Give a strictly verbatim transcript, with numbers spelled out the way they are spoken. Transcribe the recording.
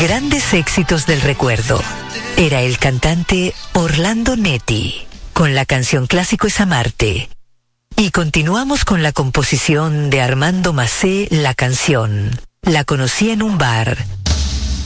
Grandes éxitos del recuerdo. Era el cantante Orlando Netti, con la canción Clásico es Amarte. Y continuamos con la composición de Armando Macé, La Canción. La conocí en un bar,